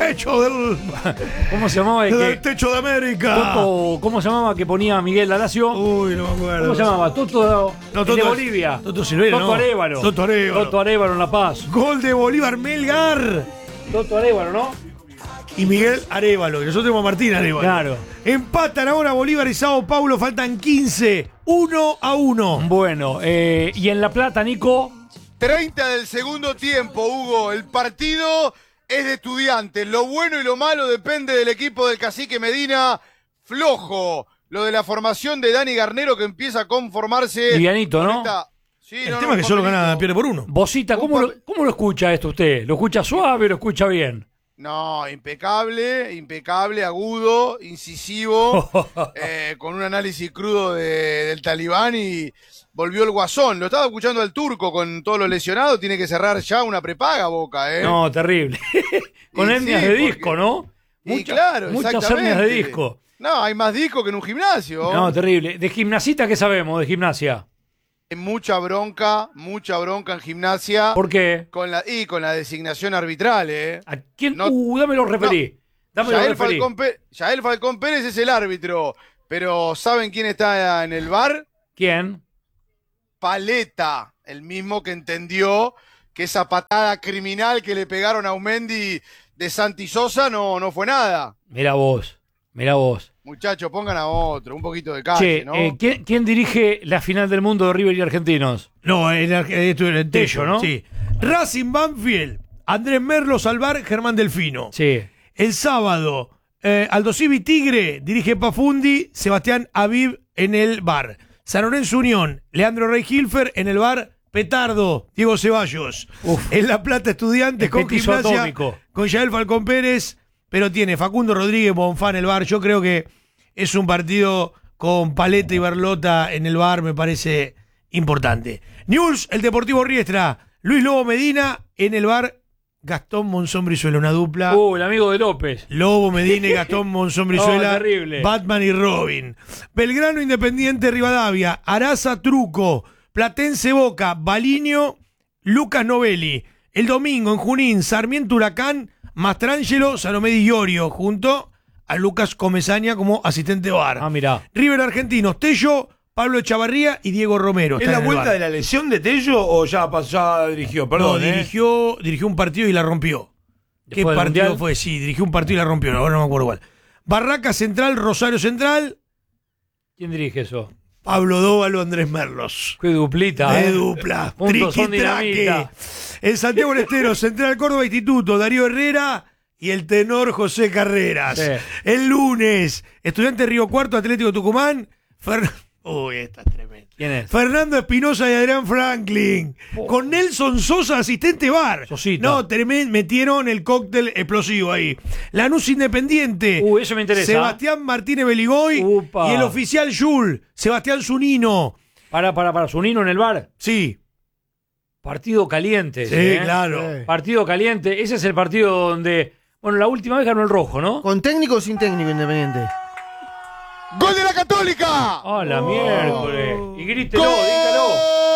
techo del... ¿Cómo se llamaba? del techo de América. Toto, ¿cómo se llamaba que ponía Miguel Lalacio? Uy, no me acuerdo. ¿Cómo se llamaba? Toto, No, el Toto de es- Bolivia. Toto Silveira, Toto no. Arévalo. Toto Arévalo. Toto Arévalo en La Paz. Gol de Bolívar Melgar. Toto Arévalo, ¿no? Y Miguel Arévalo. Y nosotros tenemos a Martín Arévalo. Claro. Empatan ahora Bolívar y Sao Paulo. Faltan 15. 1-1. Bueno, y en La Plata, Nico. 30 del segundo tiempo, Hugo. El partido es de Estudiantes. Lo bueno y lo malo depende del equipo del Cacique Medina. Flojo. Lo de la formación de Dani Garnero que empieza a conformarse. Livianito, ¿no? Sí, El tema es que solo gana, pierde por 1. Bocita, ¿cómo lo escucha esto usted? ¿Lo escucha suave o lo escucha bien? No, impecable, agudo, incisivo, con un análisis crudo del Talibán y volvió el Guasón. Lo estaba escuchando al Turco con todos los lesionados, tiene que cerrar ya una prepaga Boca, ¿eh? No, terrible. Con Y hernias sí, de porque- disco, ¿no? Y claro, muchas exactamente. hernias de disco. No, hay más disco que en un gimnasio. No, terrible. ¿De gimnasita qué sabemos de gimnasia? Hay mucha bronca en gimnasia. ¿Por qué? Con la designación arbitral, ¿eh? ¿A quién? No- Dámelo referí. Dámelo referí. Yael Falcón Pérez es el árbitro, pero ¿saben quién está en el VAR? ¿Quién? Paleta, el mismo que entendió que esa patada criminal que le pegaron a Aumendi de Santi Sosa no fue nada. Mira vos. Muchachos, pongan a otro, un poquito de calle, Che, ¿no? ¿quién dirige la final del mundo de River y Argentinos? No, esto era el Tello, ¿no? Sí. Racing Banfield, Andrés Merlo Salvar, Germán Delfino. Sí. El sábado, Aldo Civi Tigre, dirige Pafundi, Sebastián Aviv en el bar. San Lorenzo Unión, Leandro Rey Hilfer en el bar, Petardo, Diego Ceballos. En La Plata Estudiantes El con petizo Gimnasia, atómico. con Yael Falcón Pérez, pero tiene Facundo Rodríguez Bonfá en el bar. Yo creo que es un partido con Paleta y Berlota en el bar, me parece importante. News, el Deportivo Riestra, Luis Lobo Medina en el bar, Gastón Monzón Brizuela, una dupla. El amigo de López. Lobo Medina y Gastón Monzón Brizuela, terrible. Batman y Robin. Belgrano Independiente Rivadavia, Araza Truco, Platense Boca, Baliño, Lucas Novelli. El domingo en Junín, Sarmiento Huracán, Mastrangelo, Salomé Di Iorio, junto a Lucas Comesaña como asistente bar. Ah, mirá. River Argentinos, Tello, Pablo Echavarría y Diego Romero. ¿Es están la en el vuelta bar. de la lesión de Tello o ya dirigió? Perdón, No, dirigió un partido y la rompió. ¿Qué ¿Después del partido Mundial? fue? Sí, dirigió un partido y la rompió. Ahora no me acuerdo cuál. Barraca Central, Rosario Central, ¿Quién dirige eso? Pablo Dóvalo, Andrés Merlos. Qué duplita. De dupla. Juntos son Triqui-traque. dinamita. En Santiago del Estero, Central Córdoba Instituto, Darío Herrera y el tenor José Carreras. Sí. El lunes, Estudiante Río Cuarto, Atlético Tucumán. Uy, esta es tremenda. ¿Quién es? Fernando Espinosa y Adrián Franklin. Con Nelson Sosa, asistente bar. Sosita. No, metieron el cóctel explosivo ahí. Lanús Independiente. Eso me interesa. Sebastián Martínez Beligoy. Upa. Y el oficial Yul, Sebastián Zunino. Para Zunino en el bar. Sí. Partido caliente. Sí, ese, ¿eh? claro. Partido caliente. Ese es el partido donde. Bueno, la última vez ganó el rojo, ¿no? ¿Con técnico o sin técnico Independiente? ¡Gol de la Católica! ¡Ah, la miércoles! Y grítelo, dígalo.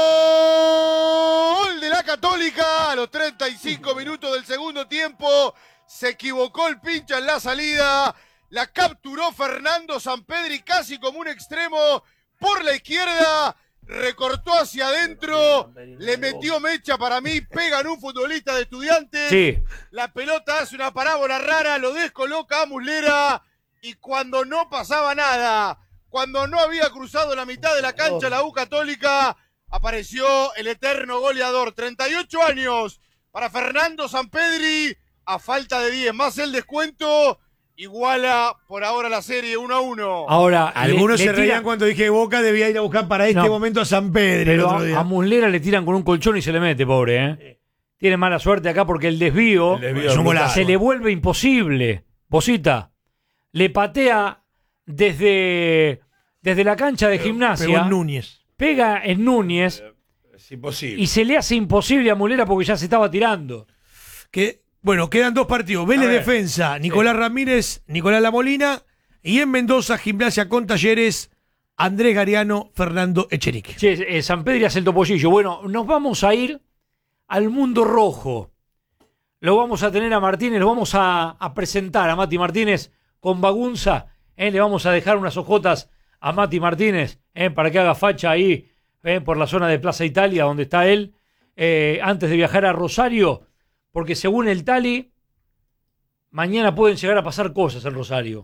¡Gol de la Católica! A los 35 minutos del segundo tiempo se equivocó el pincha en la salida. La capturó Fernando Sampedri casi como un extremo por la izquierda. Recortó hacia adentro, le metió mecha para mí, pega en un futbolista de Estudiantes. Sí. La pelota hace una parábola rara, lo descoloca a Muslera. Y cuando no pasaba nada, cuando no había cruzado la mitad de la cancha la U Católica, apareció el eterno goleador. 38 años para Fernando Sampedri, a falta de 10 más el descuento, iguala por ahora la serie 1-1. Ahora, Algunos le se reían tiran- cuando dije Boca debía ir a buscar para este No. momento a San Pedro el Pero otro día. a Muslera le tiran con un colchón y se le mete, pobre, ¿eh? Tiene mala suerte acá porque el desvío, es un golazo. se le vuelve imposible. Bocita le patea desde la cancha de Gimnasia, Pegó en Núñez. pega en Núñez Es imposible. y se le hace imposible a Muslera porque ya se estaba tirando. Bueno, quedan dos partidos. Vélez A ver. Defensa, Nicolás Ramírez, Nicolás Lamolina. Y en Mendoza, Gimnasia con Talleres, Andrés Gariano, Fernando Echenique. Che, San Pedro hace el topollillo. Bueno, nos vamos a ir al mundo rojo. lo vamos a tener a Martínez, lo vamos a presentar a Mati Martínez con Bagunza. Le vamos a dejar unas ojotas a Mati Martínez para que haga facha ahí por la zona de Plaza Italia, donde está él, antes de viajar a Rosario, porque según el Tali, mañana pueden llegar a pasar cosas en Rosario.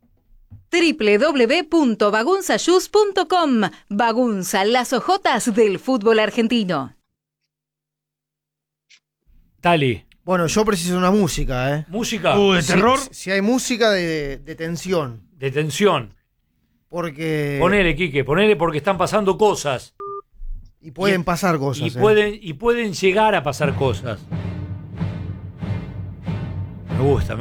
www.bagunzashoes.com. Bagunza, las ojotas del fútbol argentino. Tali. Bueno, yo preciso una música, ¿eh? ¿Música? ¿De terror? Si hay música de tensión. De tensión. Porque. Ponele, Quique, ponele porque están pasando cosas. Y pueden pasar cosas. Y pueden llegar a pasar cosas. Me gusta.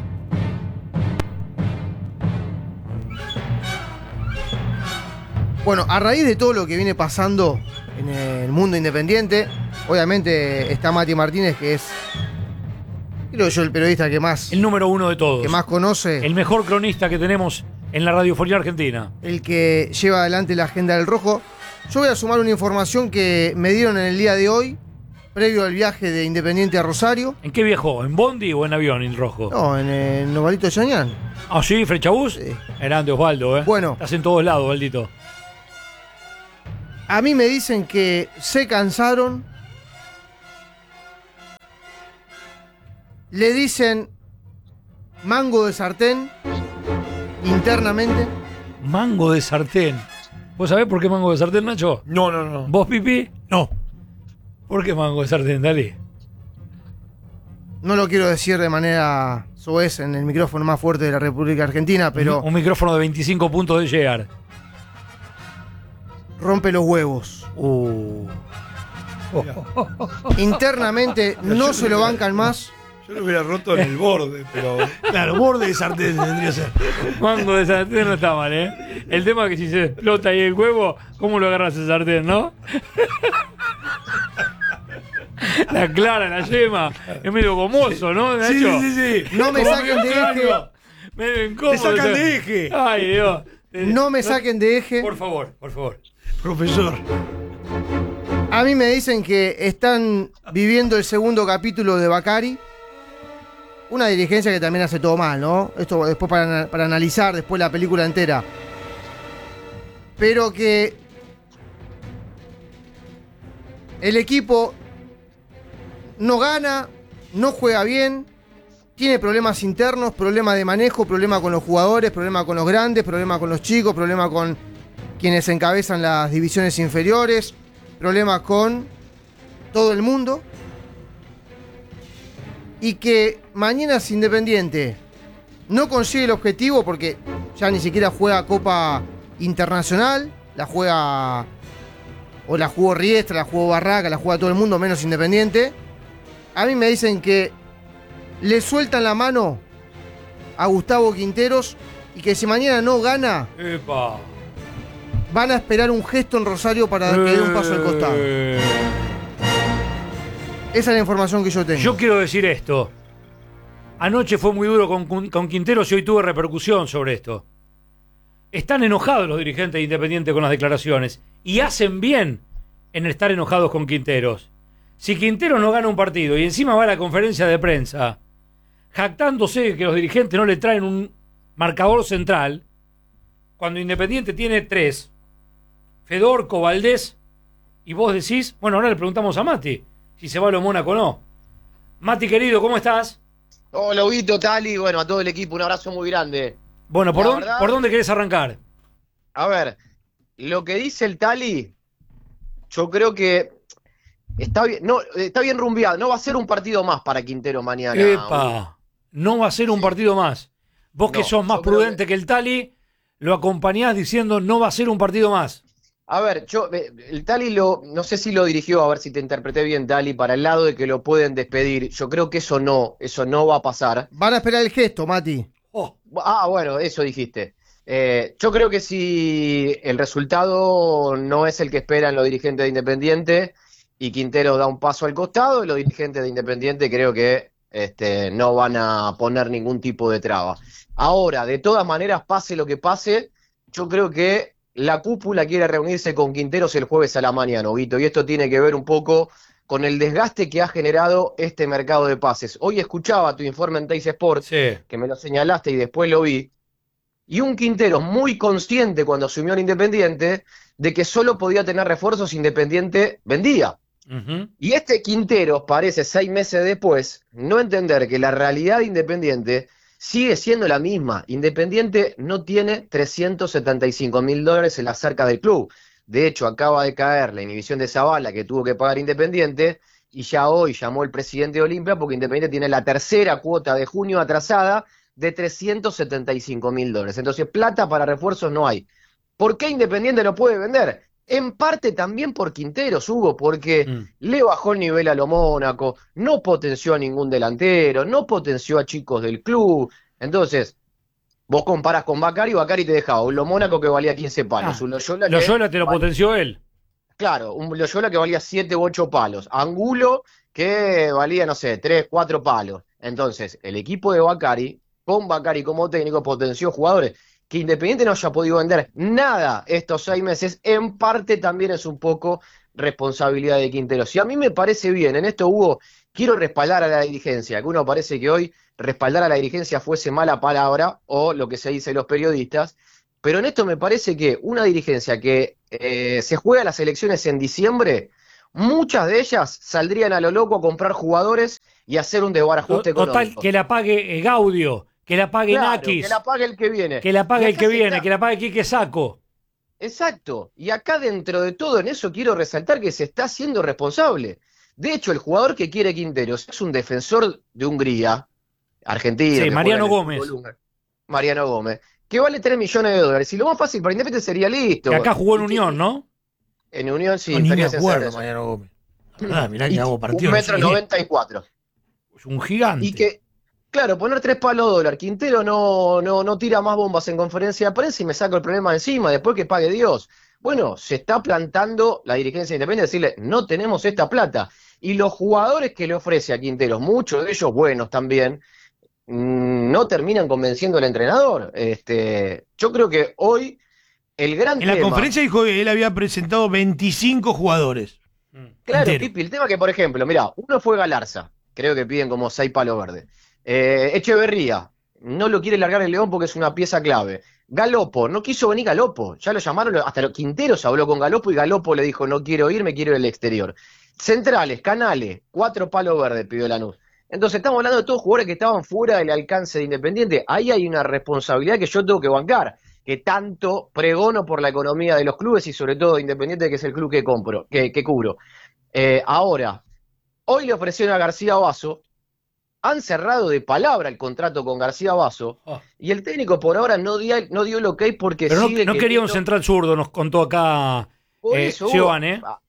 Bueno, a raíz de todo lo que viene pasando en el mundo independiente, obviamente está Mati Martínez, que es, creo yo, el periodista que más El número uno de todos. conoce, El mejor cronista que tenemos en la radiofonía argentina. el que lleva adelante la agenda del Rojo. Yo voy a sumar una información que me dieron en el día de hoy, previo al viaje de Independiente a Rosario. ¿En qué viajó? ¿En Bondi o en avión, el rojo? No, en el Novalito Chañán. Ah, sí, Frechabús. Sí. Grande Osvaldo, Bueno. Estás en todos lados, Valdito. A mí me dicen que se cansaron. Le dicen mango de sartén internamente. Mango de sartén. ¿Vos sabés por qué mango de sartén, Nacho? No. ¿Vos, Pipi? No. ¿Por qué mango de sartén? Dale. No lo quiero decir de manera soez en el micrófono más fuerte de la República Argentina, pero Un micrófono de 25 puntos de llegar. rompe los huevos. Internamente no se lo bancan más. Yo lo hubiera roto en el borde, pero. Claro, borde de sartén tendría que ser. Mango de sartén no está mal, ¿eh? El tema es que si se explota ahí el huevo, ¿cómo lo agarras el sartén, no? La clara, la yema. Es medio gomoso, ¿no, Nacho? Sí. No me saquen de eje. Medio incómodo. Te sacan de eje. Ay, Dios. No me saquen de eje. Por favor. Profesor. A mí me dicen que están viviendo el segundo capítulo de Bacari. Una dirigencia que también hace todo mal, ¿no? Esto después para analizar después la película entera. Pero que el equipo no gana, no juega bien, tiene problemas internos, problemas de manejo, problemas con los jugadores, problemas con los grandes, problemas con los chicos, problemas con quienes encabezan las divisiones inferiores, problemas con todo el mundo. Y que mañana si Independiente no consigue el objetivo, porque ya ni siquiera juega Copa Internacional, la juega, o la jugó Riestra, la jugó Barraca, la juega todo el mundo, menos Independiente. A mí me dicen que le sueltan la mano a Gustavo Quinteros y que si mañana no gana, ¡Epa! van a esperar un gesto en Rosario para que dé un paso al costado. Esa es la información que yo tengo. Yo quiero decir esto. Anoche fue muy duro con Quinteros y hoy tuve repercusión sobre esto. Están enojados los dirigentes de Independiente con las declaraciones y hacen bien en estar enojados con Quinteros. Si Quinteros no gana un partido y encima va a la conferencia de prensa jactándose de que los dirigentes no le traen un marcador central, cuando Independiente tiene 3, Fedorco, Valdés, y vos decís, bueno, ahora le preguntamos a Mati si se va a lo Mónaco o no. Mati, querido, ¿cómo estás? Hola, Huguito, Tali, bueno, a todo el equipo, un abrazo muy grande. Bueno, La verdad- ¿por dónde querés arrancar? A ver, lo que dice el Tali, yo creo que está bien rumbeado, no va a ser un partido más para Quintero mañana. Huguito. Epa, no va a ser un partido más. Vos que No, sos más yo creo prudente que el Tali, lo acompañás diciendo no va a ser un partido más. A ver, el Tali no sé si lo dirigió, a ver si te interpreté bien, Tali, para el lado de que lo pueden despedir. Yo creo que eso no va a pasar. Van a esperar el gesto, Mati. Oh, Ah, bueno, eso dijiste. Yo creo que si el resultado no es el que esperan los dirigentes de Independiente y Quintero da un paso al costado, los dirigentes de Independiente creo que no van a poner ningún tipo de traba. Ahora, de todas maneras, pase lo que pase, yo creo que la cúpula quiere reunirse con Quinteros el jueves a la mañana, Huguito, y esto tiene que ver un poco con el desgaste que ha generado este mercado de pases. Hoy escuchaba tu informe en Teis Sports, Sí. que me lo señalaste y después lo vi, y un Quinteros muy consciente cuando asumió el Independiente de que solo podía tener refuerzos Independiente vendía. Ujú. Y este Quinteros parece 6 meses después no entender que la realidad de Independiente sigue siendo la misma. Independiente no tiene $375.000 en la cerca del club. De hecho, acaba de caer la inhibición de Zavala que tuvo que pagar Independiente y ya hoy llamó el presidente de Olimpia porque Independiente tiene la tercera cuota de junio atrasada de $375.000. Entonces, plata para refuerzos no hay. ¿Por qué Independiente no puede vender? En parte también por Quinteros, Hugo, porque le bajó el nivel a lo Mónaco, no potenció a ningún delantero, no potenció a chicos del club. Entonces, vos comparás con Bacari te dejaba un Lo Mónaco que valía 15 palos, un Loyola que Loyola te lo potenció él. Claro, un Loyola que valía 7 u 8 palos. Angulo que valía, no sé, 3, 4 palos. Entonces, el equipo de Bacari, con Bacari como técnico, potenció jugadores. Que Independiente no haya podido vender nada estos 6 meses, en parte también es un poco responsabilidad de Quinteros. Y a mí me parece bien, en esto, Hugo, quiero respaldar a la dirigencia, que uno parece que hoy respaldar a la dirigencia fuese mala palabra, o lo que se dice los periodistas, pero en esto me parece que una dirigencia que se juega las elecciones en diciembre, muchas de ellas saldrían a lo loco a comprar jugadores y hacer un desbarajuste Total, económico. que la pague Gaudio, que la pague Claro, Nakis, que la pague el que viene. que la pague Y el acá que se viene, está- que la pague Quique Saco. Exacto. Y acá dentro de todo, en eso quiero resaltar que se está haciendo responsable. De hecho, el jugador que quiere Quinteros es un defensor de Hungría, argentino. Sí, que Mariano juega en el Gómez. fútbol húngaro. Mariano Gómez. Que vale $3 millones. Y lo más fácil para Independiente sería listo. Que acá jugó en Y Unión, ¿no? En Unión sí, No, ni me estaría acuerdo, César. Mariano Gómez. Mirá que Y hago partido. 1,94 m. Es un gigante. Y que, claro, poner 3 palos dólar. Quintero no tira más bombas en conferencia de prensa y me saco el problema encima, después que pague Dios. Bueno, se está plantando la dirigencia independiente decirle, no tenemos esta plata. Y los jugadores que le ofrece a Quinteros, muchos de ellos buenos también, no terminan convenciendo al entrenador. Yo creo que hoy el gran En la tema... conferencia dijo que él había presentado 25 jugadores. Claro, entero. Pipi, el tema que, por ejemplo, mirá, uno fue Galarza, creo que piden como 6 palos verdes. Echeverría, no lo quiere largar el León porque es una pieza clave. Galopo, no quiso venir Galopo, ya lo llamaron, hasta los Quinteros habló con Galopo y Galopo le dijo, no quiero ir, me quiero ir al exterior. Centrales, Canales, 4 palos verdes pidió Lanús. Entonces estamos hablando de todos jugadores que estaban fuera del alcance de Independiente. Ahí hay una responsabilidad que yo tengo que bancar, que tanto pregono por la economía de los clubes y sobre todo de Independiente, que es el club que compro, que cubro. Ahora, hoy le ofrecieron a García Basso, han cerrado de palabra el contrato con García Basso, y el técnico por ahora no dio el ok porque Pero sigue no quería un queriendo- central zurdo, nos contó acá Por eso, Sioan,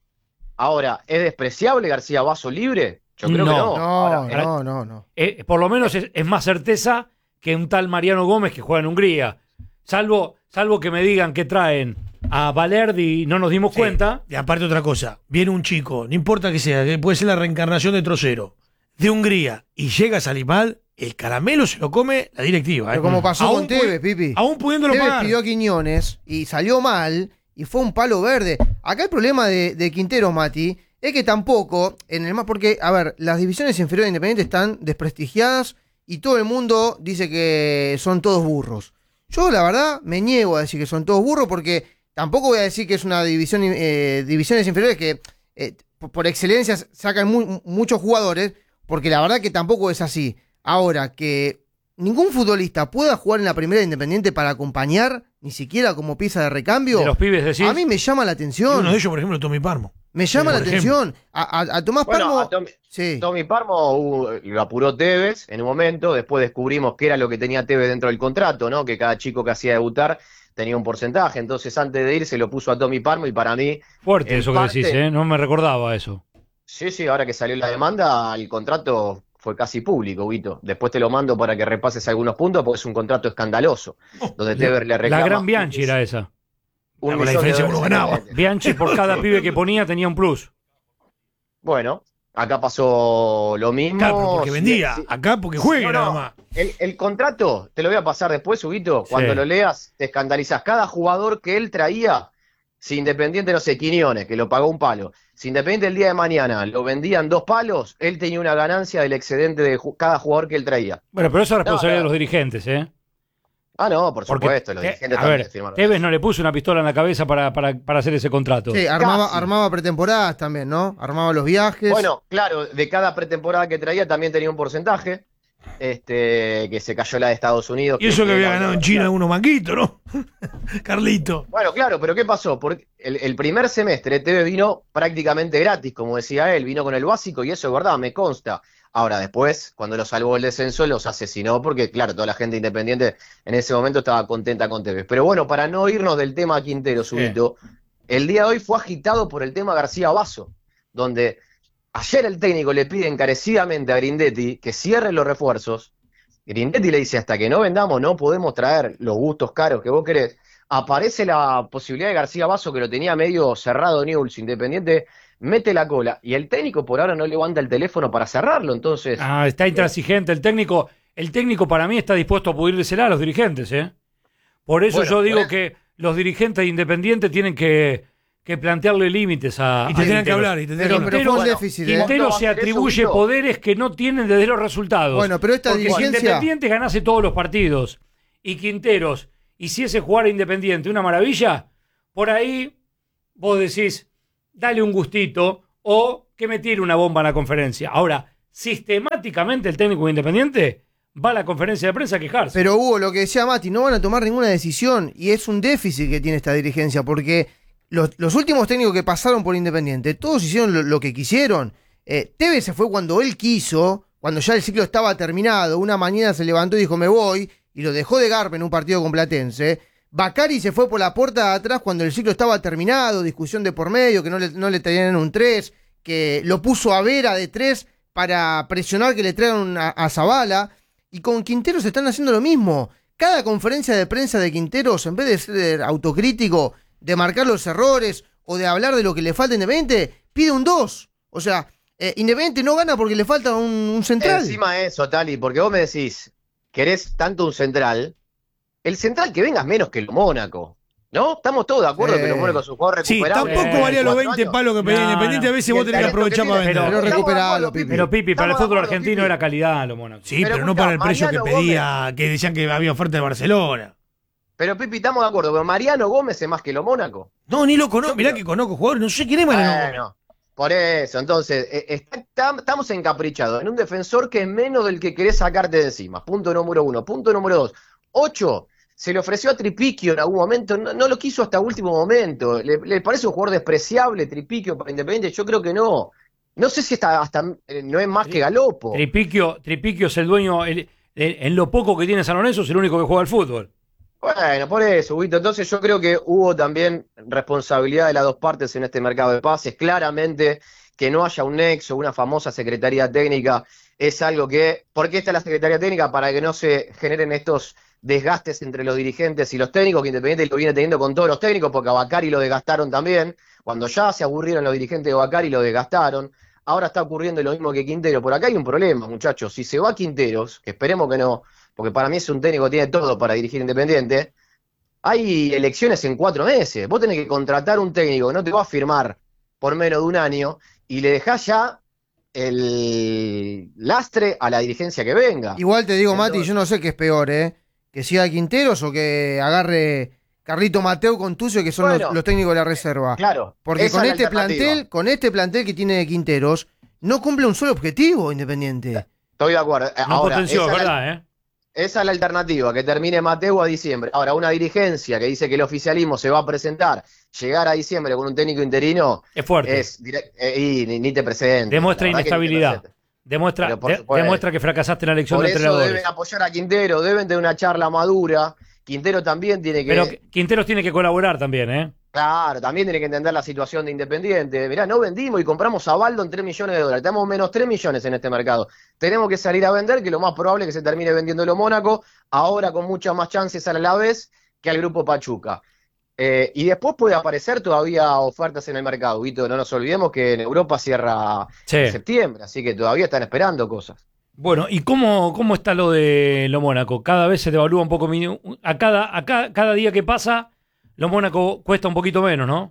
Ahora, ¿es despreciable García Basso libre? Yo creo que no. Ahora, No. Por lo menos es más certeza que un tal Mariano Gómez que juega en Hungría. Salvo que me digan que traen a Valerdi y no nos dimos Sí. cuenta. Y aparte otra cosa, viene un chico, no importa que sea, que puede ser la reencarnación de Trocero, de Hungría, y llega a salir mal, el caramelo se lo come la directiva. Pero como pasó Aún con Tevez, Pipi. Aún pudiéndolo Tevez pagar. pidió a Quiñones y salió mal y fue un palo verde. Acá el problema de Quinteros, Mati, es que tampoco, en el más porque, a ver, las divisiones inferiores de Independiente están desprestigiadas y todo el mundo dice que son todos burros. Yo, la verdad, me niego a decir que son todos burros porque tampoco voy a decir que es una división, divisiones inferiores que por excelencia sacan muchos jugadores, porque la verdad que tampoco es así. Ahora, que ningún futbolista pueda jugar en la primera de Independiente para acompañar, ni siquiera como pieza de recambio, De los pibes decís. a mí me llama la Y atención. uno de ellos, por ejemplo, Tommy Parmo. Me llama por la atención. A Tomás Bueno, Parmo. a Tommy- Sí. Tommy Parmo lo apuró Tevez en un momento, después descubrimos que era lo que tenía Tevez dentro del contrato, ¿no? Que cada chico que hacía debutar tenía un porcentaje, entonces antes de ir se lo puso a Tommy Parmo y para mí, Fuerte en eso que parte- decís, no me recordaba eso. sí, ahora que salió la demanda, el contrato fue casi público, Huguito. Después te lo mando para que repases algunos puntos porque es un contrato escandaloso, donde Tevez le La reclama gran Bianchi era esa. un Con la millón de diferencia dólares uno en ganaba. Independiente. Bianchi por cada pibe que ponía tenía un plus. Bueno, acá pasó lo mismo. Claro, porque Sí, vendía. sí. Acá porque juegue No, nada no. más. El contrato, te lo voy a pasar después, Huguito, cuando Sí. lo leas te escandalizas. Cada jugador que él traía si Independiente, no sé, Quiñones, que lo pagó un palo, si Independiente el día de mañana lo vendían 2 palos, él tenía una ganancia del excedente de cada jugador que él traía. Bueno, pero eso es responsabilidad No. de los dirigentes, ¿eh? Ah, no, por Porque, supuesto, los dirigentes a también ver, firmaron. Tevez no le puso una pistola en la cabeza para hacer ese contrato. Sí, Casi. armaba pretemporadas también, ¿no? Armaba los viajes. Bueno, claro, de cada pretemporada que traía también tenía un porcentaje, que se cayó la de Estados Unidos. Y eso que había la ganado en universidad. China unos manguitos, ¿no? Carlito. Bueno, claro, pero ¿qué pasó? Porque el primer semestre Tevez vino prácticamente gratis, como decía él, vino con el básico y eso es verdad, me consta. Ahora, después, cuando lo salvó el descenso, los asesinó porque, claro, toda la gente independiente en ese momento estaba contenta con Tevez. Pero bueno, para no irnos del tema Quintero, Subito, el día de hoy fue agitado por el tema García Basso, donde ayer el técnico le pide encarecidamente a Grindetti que cierre los refuerzos. Grindetti le dice, hasta que no vendamos no podemos traer los gustos caros que vos querés. Aparece la posibilidad de García Basso, que lo tenía medio cerrado Newell's, Independiente, mete la cola. Y el técnico por ahora no levanta el teléfono para cerrarlo, entonces... Está intransigente el técnico. El técnico para mí está dispuesto a pudrírsela a los dirigentes, ¿eh? Por eso Bueno, yo digo por que los dirigentes de Independiente tienen que plantearle límites a Y tendrían que Quinteros. hablar, y tendrían que Pero hablar. fue un Bueno, déficit, ¿eh? Quintero ¿Vos no se vas a querer atribuye subirlo? poderes que no tienen desde los resultados. Bueno, pero esta Porque si dirigencia... Independiente ganase todos los partidos y Quinteros hiciese jugar a Independiente una maravilla, por ahí vos decís, dale un gustito o que me tire una bomba en la conferencia. Ahora, sistemáticamente el técnico de Independiente va a la conferencia de prensa a quejarse. Pero Hugo, lo que decía Mati, no van a tomar ninguna decisión y es un déficit que tiene esta dirigencia porque los últimos técnicos que pasaron por Independiente, todos hicieron lo que quisieron. Tevez se fue cuando él quiso, cuando ya el ciclo estaba terminado. Una mañana se levantó y dijo me voy y lo dejó de garpa en un partido con Platense. Bacari se fue por la puerta de atrás cuando el ciclo estaba terminado, discusión de por medio, que no le traían un 3, que lo puso a Vera de 3 para presionar que le traigan a Zavala. Y con Quinteros están haciendo lo mismo. Cada conferencia de prensa de Quinteros, en vez de ser autocrítico, de marcar los errores o de hablar de lo que le falta a Independiente, pide un 2. O sea, Independiente no gana porque le falta un central. Encima de eso, Tali, porque vos me decís, querés tanto un central, el central que venga es menos que el Mónaco, ¿no? Estamos todos de acuerdo que el Mónaco es un jugador Sí, recuperable. tampoco valía los 20 palos que pedía No, Independiente. no. A veces Y vos el tenés que talento aprovechar que para tiene, vender. Pero Estamos de recuperalo, acuerdo, Pipi. Pero Pipi, para el Estamos de fútbol acuerdo, argentino Pipi. era calidad lo Mónaco. Sí, Pero pero no escuchá, para el precio que Mariano pedía, que decían que había oferta de Barcelona. Pero Pipi, estamos de acuerdo, pero Mariano Gómez es más que lo Mónaco. No, ni lo conozco. Mirá que conozco jugadores. No sé quién es Mariano Gómez. Bueno, por eso, entonces, estamos encaprichados en un defensor que es menos del que querés sacarte de encima. Punto número 1. Punto número 2. 8. Se le ofreció a Tripiquio en algún momento, no lo quiso hasta último momento. ¿Le parece un jugador despreciable Tripiquio para Independiente? Yo creo que no. No sé si hasta no es más que Galopo. Tripiquio es el dueño, en lo poco que tiene San Lorenzo, es el único que juega al fútbol. Bueno, por eso, Huguito. Entonces yo creo que hubo también responsabilidad de las dos partes en este mercado de pases. Claramente que no haya un nexo, una famosa secretaría técnica, es algo que... ¿Por qué está la secretaría técnica? Para que no se generen estos desgastes entre los dirigentes y los técnicos, que Independiente lo viene teniendo con todos los técnicos, porque a Bacari lo desgastaron también. Cuando ya se aburrieron los dirigentes de Bacari, lo desgastaron. Ahora está ocurriendo lo mismo que Quintero. Por acá hay un problema, muchachos. Si se va Quinteros, que esperemos que no, porque para mí es un técnico que tiene todo para dirigir Independiente, hay elecciones en 4 meses. Vos tenés que contratar un técnico que no te va a firmar por menos de un año y le dejás ya el lastre a la dirigencia que venga. Igual te digo, Mati, Entonces- yo no sé qué es peor, que siga Quinteros o que agarre Carlito Mateo con Tucio, que son Bueno, los técnicos de la reserva. Claro. Porque esa con es la este alternativa. plantel que tiene Quinteros, no cumple un solo objetivo Independiente. Estoy de acuerdo. No Ahora, potenció, esa es es la- verdad, ¿eh? Esa es la alternativa, que termine Mateo a diciembre. Ahora, una dirigencia que dice que el oficialismo se va a presentar, llegar a diciembre con un técnico interino, Es fuerte. es y ni te presentes. Demuestra La verdad que ni te inestabilidad. presentes. Demuestra, Pero por supuesto. demuestra que fracasaste en la elección Por de eso entrenadores. deben apoyar a Quintero, deben tener una charla madura. Quintero también tiene que... Pero Quinteros tiene que colaborar también, ¿eh? Claro, también tiene que entender la situación de Independiente. Mirá, no vendimos y compramos a Baldo en $3 millones. Tenemos menos 3 millones en este mercado. Tenemos que salir a vender, que lo más probable es que se termine vendiéndolo Mónaco, ahora con muchas más chances a la vez que al grupo Pachuca. Y después puede aparecer todavía ofertas en el mercado, Vito. No nos olvidemos que en Europa cierra Sí. en septiembre, así que todavía están esperando cosas. Bueno, ¿y cómo está lo de lo Mónaco? Cada vez se devalúa un poco, cada día que pasa Lo Mónaco cuesta un poquito menos, ¿no?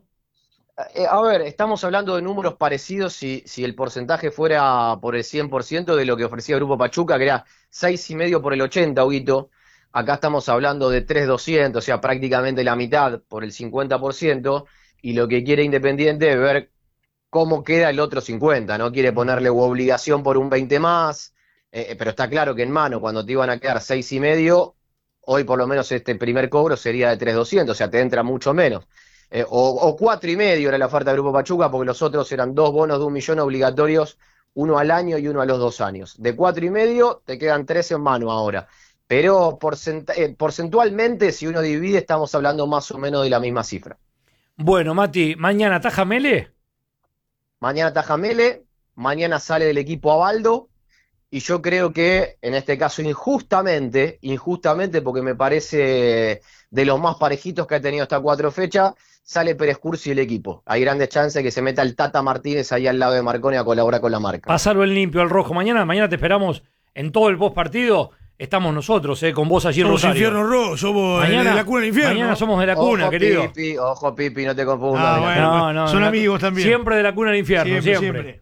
A ver, estamos hablando de números parecidos si el porcentaje fuera por el 100% de lo que ofrecía Grupo Pachuca, que era 6,5 por el 80, Huguito. Acá estamos hablando de 3,200, o sea, prácticamente la mitad por el 50%, y lo que quiere Independiente es ver cómo queda el otro 50, no quiere ponerle obligación por un 20 más, pero está claro que en mano, cuando te iban a quedar 6,5, hoy por lo menos este primer cobro sería de 3,200, o sea, te entra mucho menos. O 4,5 era la oferta de Grupo Pachuca, porque los otros eran 2 bonos de 1 millón obligatorios, uno al año y uno a los 2 años. De 4,5 te quedan 13 en mano ahora. Pero porcentualmente, si uno divide, estamos hablando más o menos de la misma cifra. Bueno, Mati, ¿mañana taja Mele? Mañana taja Mele, mañana sale del equipo Abaldo, y yo creo que, en este caso, injustamente, porque me parece de los más parejitos que ha tenido hasta 4 fechas, sale Pérez Cursi del equipo. Hay grandes chances que se meta el Tata Martínez ahí al lado de Marconi a colaborar con la marca. Pasarlo en limpio al rojo. Mañana te esperamos en todo el post partido. Estamos nosotros, con vos allí en Somos Rosario. Infierno Rojo, somos de la cuna del infierno. Mañana somos de la cuna, Ojo, querido. Ojo, Pipi, no te confundas. Bueno, son amigos también. Siempre de la cuna del infierno, siempre.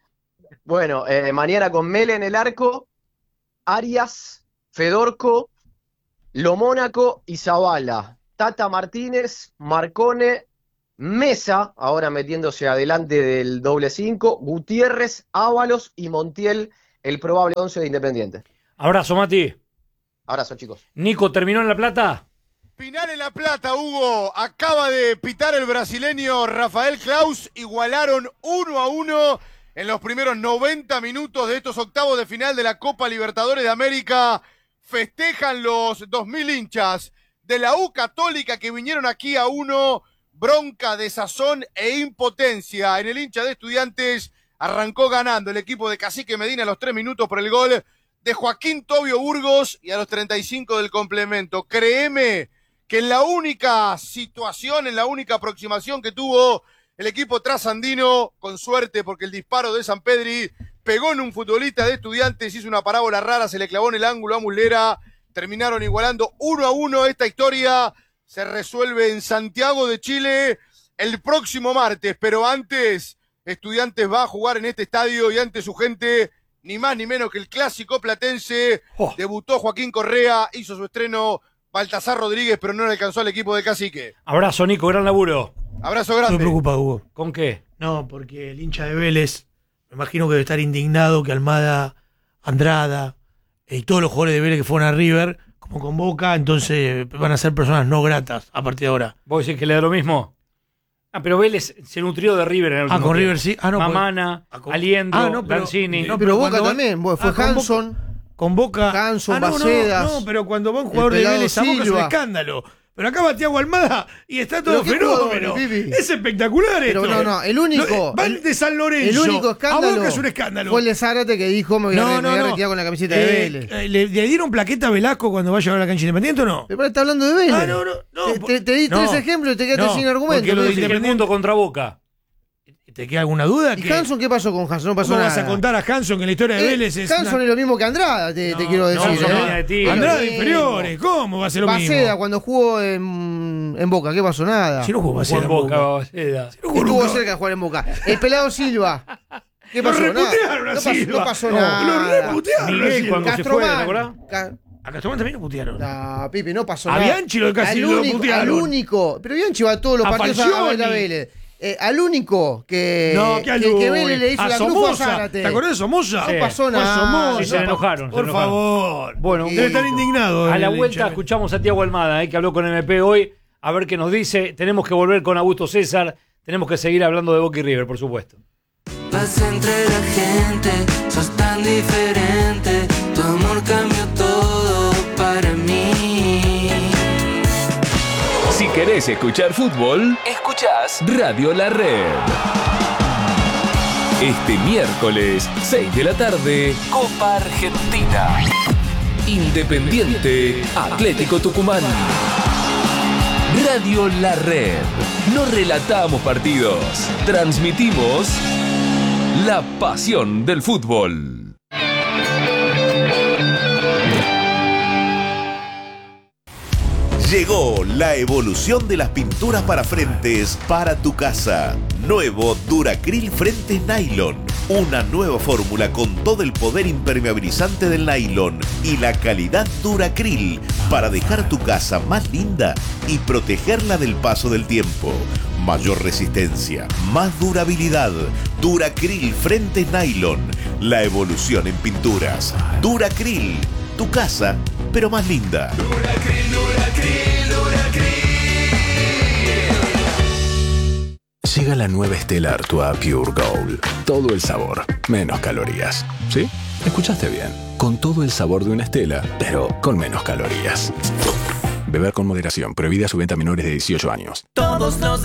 Bueno, mañana con Mele en el arco, Arias, Fedorco, Lo Mónaco y Zavala. Tata Martínez, Marcone, Mesa, ahora metiéndose adelante del doble 5, Gutiérrez, Ábalos y Montiel, el probable 11 de Independiente. Abrazo, Mati. Abrazo, chicos. Nico, ¿terminó en La Plata? Final en La Plata, Hugo. Acaba de pitar el brasileño Rafael Claus. Igualaron 1-1 en los primeros 90 minutos de estos octavos de final de la Copa Libertadores de América. Festejan los 2.000 hinchas de la U Católica que vinieron aquí a uno. Bronca, desazón e impotencia. En el hincha de Estudiantes arrancó ganando el equipo de Cacique Medina a los 3 minutos por el gol de Joaquín Tobio Burgos y a los 35 del complemento. Créeme que en la única situación, en la única aproximación que tuvo el equipo trasandino, con suerte porque el disparo de Sampedri pegó en un futbolista de Estudiantes, hizo una parábola rara, se le clavó en el ángulo a Muslera, terminaron igualando 1-1. Esta historia se resuelve en Santiago de Chile el próximo martes, pero antes Estudiantes va a jugar en este estadio y ante su gente, ni más ni menos que el clásico platense. Debutó Joaquín Correa, hizo su estreno Baltasar Rodríguez, pero no le alcanzó al equipo de Cacique. Abrazo, Nico, gran laburo. Abrazo grande. No me preocupa, Hugo. ¿Con qué? No, porque el hincha de Vélez, me imagino que debe estar indignado que Almada, Andrada y todos los jugadores de Vélez que fueron a River, como con Boca, entonces van a ser personas no gratas a partir de ahora. ¿Vos decís que le da lo mismo? Pero Vélez se nutrió de River en el último con tiempo. River sí. Mamana, Aliendro, pero, Lanzini. No, pero Boca también. Fue Hanson. Con Boca. Hanson, Bacedas. No, pero cuando va un jugador de Vélez a Boca es un escándalo. Pero acá va Thiago Almada y está todo fenómeno. Es espectacular esto. Pero no, el único. Van de San Lorenzo. El único escándalo. A Boca es un escándalo. Fue el de Zárate que dijo: me voy a retirar con la camiseta de Vélez. ¿Le dieron plaqueta a Velasco cuando va a llevar a la cancha Independiente o no? Pero está hablando de Vélez. Te di 3 ejemplos y te quedaste sin argumento. Lo de Independiente contra Boca. ¿Te queda alguna duda? ¿Y Hanson qué pasó con Hanson? No pasó ¿Cómo nada. vas a contar a Hanson que la historia de Vélez es... Hanson es lo mismo que Andrada, te quiero decir. Andrada inferiores, ¿cómo va a ser lo mismo? Baceda cuando jugó en Boca, ¿qué pasó? Nada. Si no jugó Baceda en Boca. Baceda. Estuvo cerca de jugar en Boca. El pelado Silva. ¿Qué pasó? Lo reputearon a Silva. No pasó nada. Lo reputearon. Miguel cuando se fue, ¿te acordás? A Castromán también lo putearon. No, Pipi, no pasó a nada. A Bianchi lo casi lo putearon. Al único. Pero Bianchi va a todos los partidos a ver a Vélez. Al único que Vélez le hizo la cruz a Zárate. ¿Te acordás de Somoza? No pasó nada. Sí, se enojaron. Por favor. Bueno, debe estar indignado. A la vuelta escuchamos a Thiago Almada, que habló con MP hoy, a ver qué nos dice. Tenemos que volver con Augusto César. Tenemos que seguir hablando de Boca y River, por supuesto. Vas entre la gente, sos tan diferente. Tu amor cambió todo para mí. Si querés escuchar fútbol, escuchás Radio La Red. Este miércoles, 6 de la tarde, Copa Argentina. Independiente Atlético Tucumán. Radio La Red. No relatamos partidos, transmitimos la pasión del fútbol. Llegó la evolución de las pinturas para frentes para tu casa. Nuevo Duracril Frentes Nylon. Una nueva fórmula con todo el poder impermeabilizante del nylon y la calidad Duracril para dejar tu casa más linda y protegerla del paso del tiempo. Mayor resistencia, más durabilidad. Duracril Frentes Nylon. La evolución en pinturas. Duracril. Tu casa, pero más linda. Duracril, Duracril, Duracril. Llega la nueva Stella Artois Pure Gold. Todo el sabor, menos calorías. ¿Sí? Escuchaste bien. Con todo el sabor de una Stella, pero con menos calorías. Beber con moderación. Prohibida su venta a menores de 18 años. Todos los